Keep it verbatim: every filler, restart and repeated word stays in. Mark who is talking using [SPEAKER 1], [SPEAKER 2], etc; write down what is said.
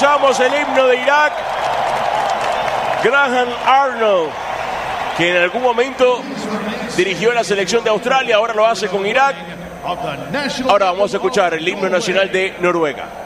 [SPEAKER 1] escuchamos el himno de Irak. Graham Arnold, que en algún momento dirigió la selección de Australia, ahora lo hace con Irak. Ahora vamos a escuchar el himno nacional de Noruega.